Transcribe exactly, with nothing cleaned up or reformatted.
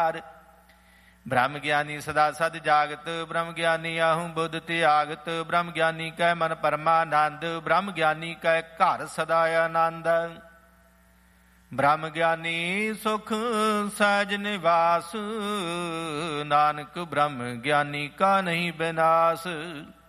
ਵਿਚਾਰ। ਬ੍ਰਹਮ ਗਿਆਨੀ ਸਦਾ ਸਦ ਜਾਗਤ, ਬ੍ਰਹਮ ਗਿਆਨੀ ਆਹੂੰ ਬੁੱਧ ਤਿਆਗਤ। ਬ੍ਰਹਮ ਗਿਆਨੀ ਕੈ ਮਨ ਪਰਮਾਨੰਦ, ਬ੍ਰਹਮ ਗਿਆਨੀ ਕੈ ਘਰ ਸਦਾ ਆਨੰਦ। ਬ੍ਰਹਮ ਗਿਆਨੀ ਸੁਖ ਸਹਿਜ ਨਿਵਾਸ, ਨਾਨਕ ਬ੍ਰਹਮ ਗਿਆਨੀ ਕਾ ਨਹੀਂ ਬਿਨਾਸ਼।